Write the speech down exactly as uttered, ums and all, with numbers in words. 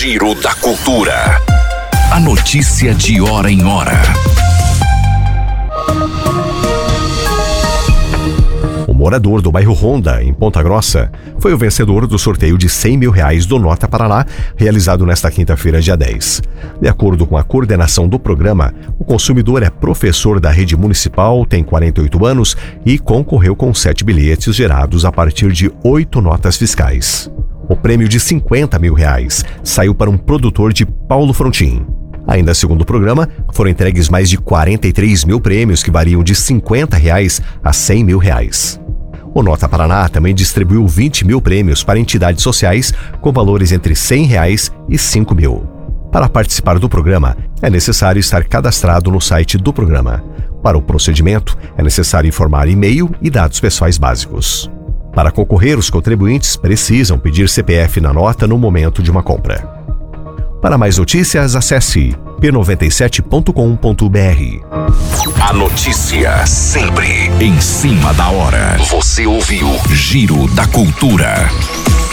Giro da Cultura. A notícia de hora em hora. O morador do bairro Honda, em Ponta Grossa, foi o vencedor do sorteio de cem mil reais do Nota Paraná, realizado nesta quinta-feira, dia dez. De acordo com a coordenação do programa, o consumidor é professor da rede municipal, tem quarenta e oito anos e concorreu com sete bilhetes gerados a partir de oito notas fiscais. O prêmio de cinquenta mil reais saiu para um produtor de Paulo Frontin. Ainda segundo o programa, foram entregues mais de quarenta e três mil prêmios que variam de cinquenta reais a cem mil reais. O Nota Paraná também distribuiu vinte mil prêmios para entidades sociais com valores entre cem reais e cinco mil. Para participar do programa, é necessário estar cadastrado no site do programa. Para o procedimento, é necessário informar e-mail e dados pessoais básicos. Para concorrer, os contribuintes precisam pedir C P F na nota no momento de uma compra. Para mais notícias, acesse p noventa e sete ponto com ponto b r. A notícia sempre em cima da hora. Você ouviu Giro da Cultura.